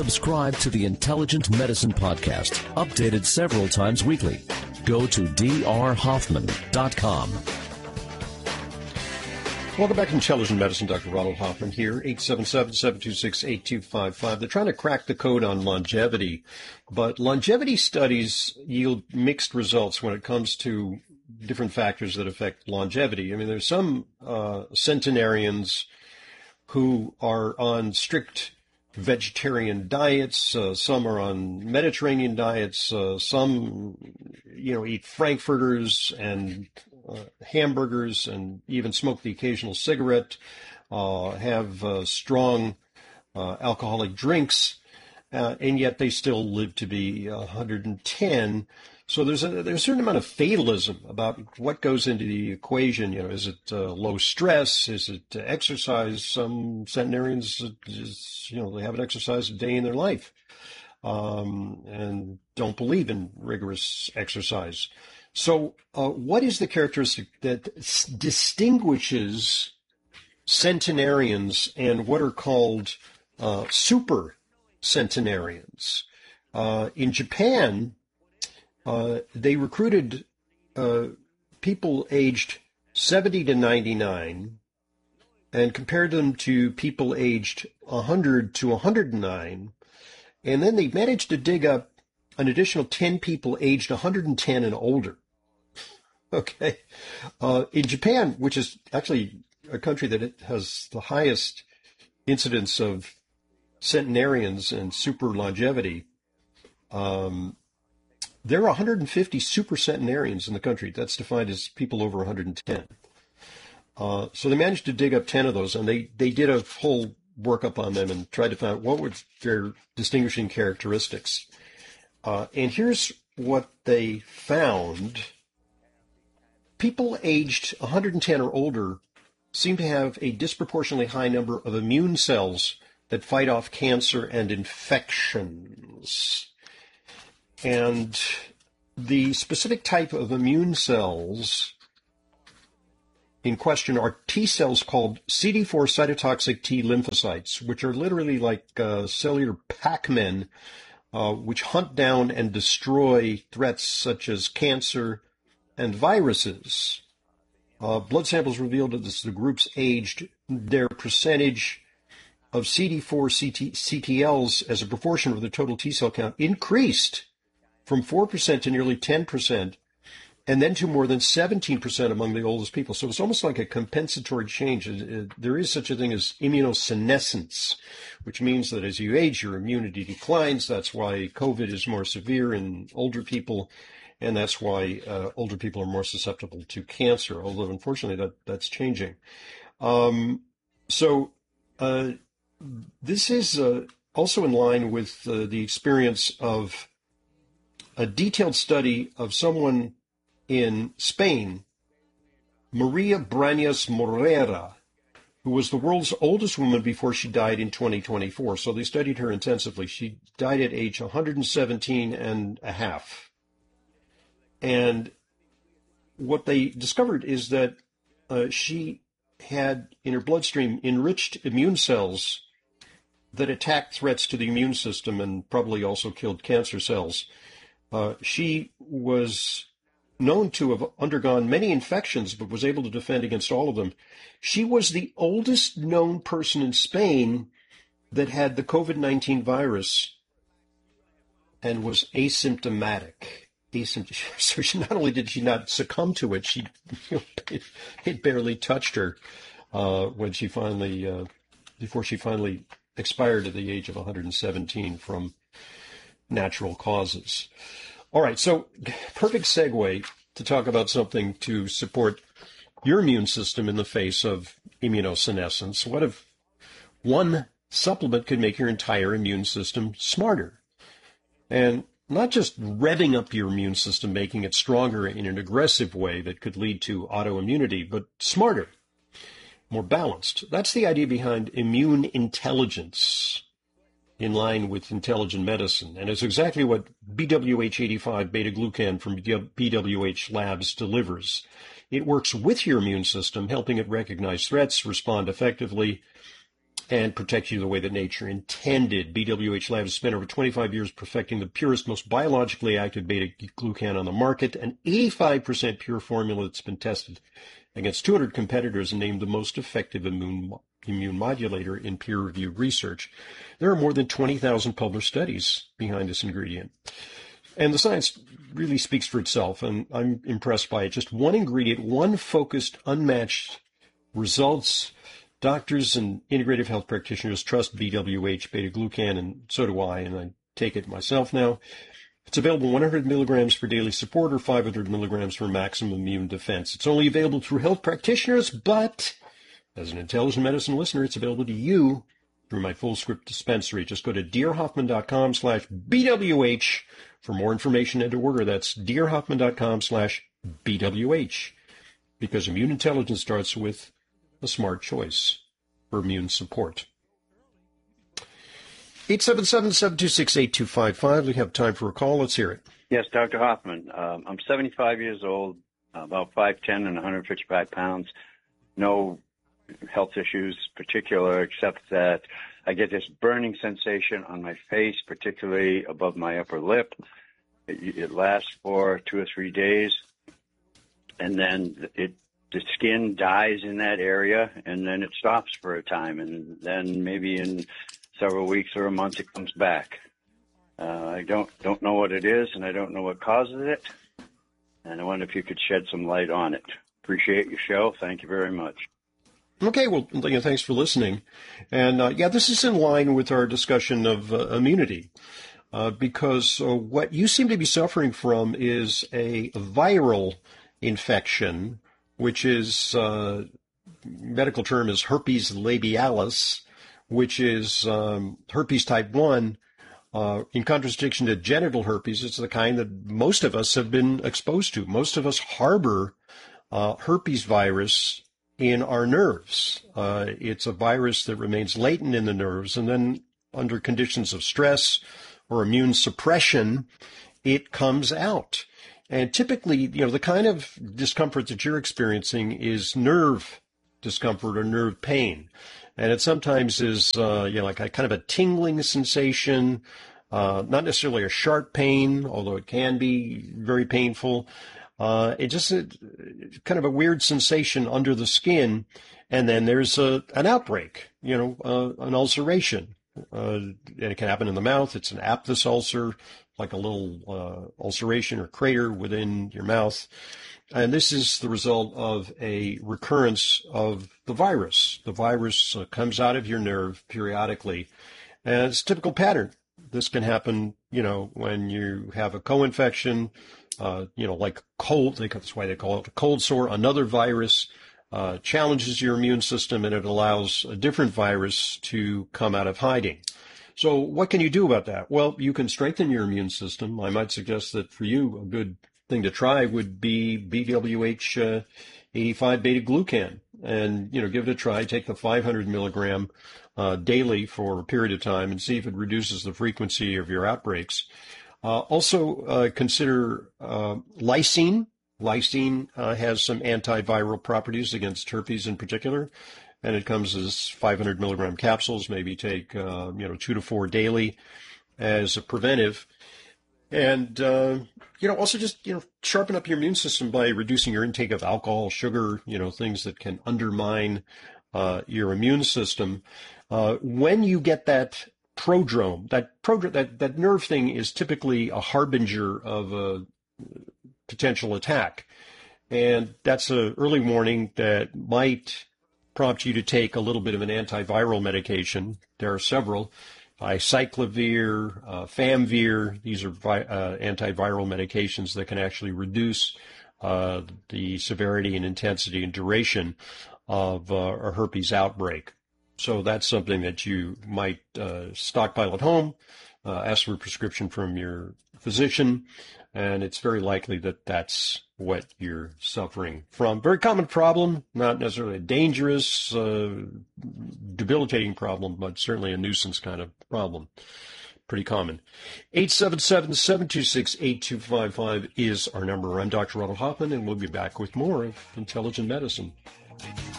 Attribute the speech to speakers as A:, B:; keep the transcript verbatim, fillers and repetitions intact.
A: Subscribe to the Intelligent Medicine Podcast, updated several times weekly. Go to d r hoffman dot com.
B: Welcome back to Intelligent Medicine. Doctor Ronald Hoffman here, eight seven seven, seven two six, eight two five five. They're trying to crack the code on longevity, but longevity studies yield mixed results when it comes to different factors that affect longevity. I mean, there's some uh, centenarians who are on strict vegetarian diets. Uh, some are on Mediterranean diets. Uh, some, you know, eat frankfurters and uh, hamburgers and even smoke the occasional cigarette, uh, have uh, strong uh, alcoholic drinks, uh, and yet they still live to be one hundred ten. So there's a, there's a certain amount of fatalism about what goes into the equation. You know, is it uh, low stress? Is it uh, exercise? Some centenarians, just, you know, they haven't exercised a day in their life, um, and don't believe in rigorous exercise. So uh, what is the characteristic that s- distinguishes centenarians and what are called uh, super centenarians? Uh, in Japan, Uh, they recruited uh, people aged seventy to ninety-nine and compared them to people aged one hundred to one hundred nine. And then they managed to dig up an additional ten people aged one hundred ten and older. Okay. Uh, in Japan, which is actually a country that has the highest incidence of centenarians and super longevity, um, there are one hundred fifty supercentenarians in the country. That's defined as people over one hundred ten. Uh, so they managed to dig up ten of those, and they, they did a whole workup on them and tried to find out what were their distinguishing characteristics. Uh, and here's what they found. People aged one hundred ten or older seem to have a disproportionately high number of immune cells that fight off cancer and infections. And the specific type of immune cells in question are T cells called C D four cytotoxic T lymphocytes, which are literally like uh, cellular Pac-Men, uh, which hunt down and destroy threats such as cancer and viruses. Uh, blood samples revealed that as the groups aged, their percentage of C D four C T Ls as a proportion of the total T cell count increased from four percent to nearly ten percent, and then to more than seventeen percent among the oldest people. So it's almost like a compensatory change. There is such a thing as immunosenescence, which means that as you age, your immunity declines. That's why COVID is more severe in older people, and that's why uh, older people are more susceptible to cancer, although unfortunately that, that's changing. Um, so uh, this is uh, also in line with uh, the experience of a detailed study of someone in Spain, Maria Brañas Morera, who was the world's oldest woman before she died in twenty twenty-four. So they studied her intensively. She died at age one hundred seventeen and a half. And what they discovered is that uh, she had in her bloodstream enriched immune cells that attacked threats to the immune system and probably also killed cancer cells. Uh, she was known to have undergone many infections, but was able to defend against all of them. She was the oldest known person in Spain that had the COVID nineteen virus and was asymptomatic. Asymptomatic. So she, not only did she not succumb to it, she you know, it, it barely touched her uh, when she finally, uh, before she finally expired at the age of one hundred seventeen from natural causes. All right, so perfect segue to talk about something to support your immune system in the face of immunosenescence. What if one supplement could make your entire immune system smarter? And not just revving up your immune system, making it stronger in an aggressive way that could lead to autoimmunity, but smarter, more balanced. That's the idea behind immune intelligence, in line with intelligent medicine. And it's exactly what B W H eighty-five beta-glucan from B W H Labs delivers. It works with your immune system, helping it recognize threats, respond effectively, and protect you the way that nature intended. B W H Labs has spent over twenty-five years perfecting the purest, most biologically active beta-glucan on the market, an eighty-five percent pure formula that's been tested against two hundred competitors and named the most effective immune, immune modulator in peer-reviewed research. There are more than twenty thousand published studies behind this ingredient. And the science really speaks for itself, and I'm impressed by it. Just one ingredient, one focused, unmatched results. Doctors and integrative health practitioners trust B W H beta-glucan, and so do I, and I take it myself now. It's available one hundred milligrams for daily support or five hundred milligrams for maximum immune defense. It's only available through health practitioners, but as an intelligent medicine listener, it's available to you through my full script dispensary. Just go to drhoffman.com slash BWH for more information and to order. That's drhoffman.com slash BWH, because immune intelligence starts with a smart choice for immune support. eight seven seven, seven two six, eight two five five. We have time for a call. Let's hear it.
C: Yes, Doctor Hoffman. Um, I'm seventy-five years old, about five ten and one hundred fifty-five pounds. No health issues particular, except that I get this burning sensation on my face, particularly above my upper lip. It, it lasts for two or three days, and then it the skin dies in that area, and then it stops for a time, and then maybe in several weeks or a month it comes back. Uh, I don't don't know what it is, and I don't know what causes it, and I wonder if you could shed some light on it. Appreciate your show. Thank you very much.
B: Okay, well, thanks for listening. And, uh, yeah, this is in line with our discussion of uh, immunity, uh, because uh, what you seem to be suffering from is a viral infection, which is, uh, medical term is herpes labialis, which is um, herpes type one. Uh, in contradiction to genital herpes, it's the kind that most of us have been exposed to. Most of us harbor uh, herpes virus in our nerves. Uh, it's a virus that remains latent in the nerves, and then under conditions of stress or immune suppression, it comes out. And typically, you know, the kind of discomfort that you're experiencing is nerve discomfort or nerve pain. And it sometimes is, uh, you know, like a kind of a tingling sensation, uh, not necessarily a sharp pain, although it can be very painful. Uh, it just a, kind of a weird sensation under the skin, and then there's a, an outbreak, you know, uh, an ulceration. Uh, and it can happen in the mouth. It's an aphthous ulcer, like a little uh, ulceration or crater within your mouth. And this is the result of a recurrence of the virus. The virus uh, comes out of your nerve periodically, and it's a typical pattern. This can happen, you know, when you have a co-infection, uh, you know, like cold, that's why they call it a cold sore. Another virus uh, challenges your immune system, and it allows a different virus to come out of hiding. So what can you do about that? Well, you can strengthen your immune system. I might suggest that for you, a good thing to try would be B W H uh, eighty-five beta-glucan, and, you know, give it a try. Take the five hundred milligram uh, daily for a period of time and see if it reduces the frequency of your outbreaks. Uh, also, uh, consider uh, lysine. Lysine uh, has some antiviral properties against herpes in particular, and it comes as five hundred milligram capsules. Maybe take uh, you know two to four daily as a preventive. And, uh, you know, also just, you know, sharpen up your immune system by reducing your intake of alcohol, sugar, you know, things that can undermine uh, your immune system. Uh, when you get that prodrome, that prodrome, that, that nerve thing is typically a harbinger of a potential attack. And that's an early warning that might prompt you to take a little bit of an antiviral medication. There are several. Acyclovir, uh, Famvir, these are vi- uh, antiviral medications that can actually reduce uh, the severity and intensity and duration of uh, a herpes outbreak. So that's something that you might uh, stockpile at home, uh, ask for a prescription from your physician, and it's very likely that that's what you're suffering from. Very common problem, not necessarily a dangerous, uh, debilitating problem, but certainly a nuisance kind of problem. Pretty common. eight seven seven, seven two six, eight two five five is our number. I'm Doctor Ronald Hoffman, and we'll be back with more of Intelligent Medicine.